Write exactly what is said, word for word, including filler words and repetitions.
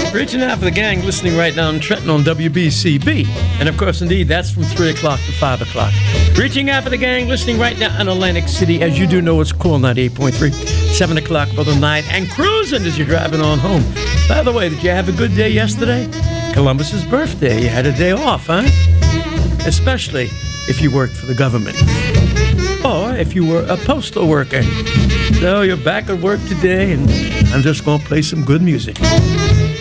Reaching out for the gang listening right now in Trenton on W B C B. And of course, indeed, that's from three o'clock to five o'clock. Reaching out for the gang listening right now in Atlantic City. As you do know, it's Cool ninety-eight point three. seven o'clock for the night and cruising as you're driving on home. By the way, did you have a good day yesterday? Columbus's birthday. You had a day off, huh? Especially if you worked for the government. Or if you were a postal worker. So you're back at work today, and I'm just going to play some good music.